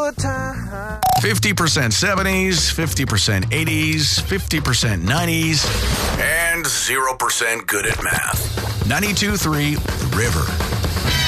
good time. 50% 70s, 50% 80s, 50% 90s, and 0% good at math. 92.3 The River.